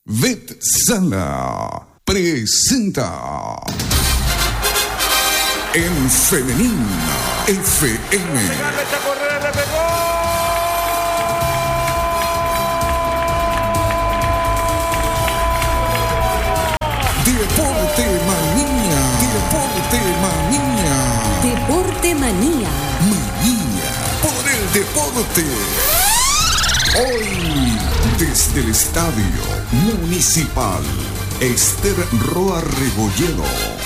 Vet Sala presenta en Femenina FM. Deporte Manía. Deporte Manía. Deporte Manía. Manía por el deporte. Hoy, desde el Estadio Municipal, Esther Roa Rebollero